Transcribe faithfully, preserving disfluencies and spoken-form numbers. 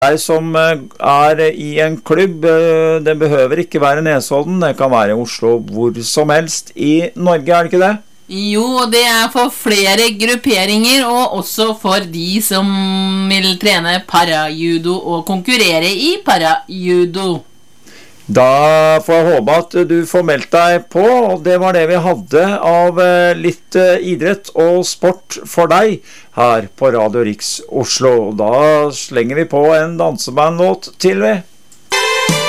deg som er i en klubb, det behøver ikke være Nesodden, det kan være i Oslo hvor som helst i Norge, er det ikke det? Jo, det er for flere grupperinger, og også for de som vil trene parajudo og konkurrere i parajudo. Da får jeg håpe at du får meldt deg på, og det var det vi hadde av litt idrett og sport for deg her på Radio Riks Oslo. Da slenger vi på en dansebandlåt til vi.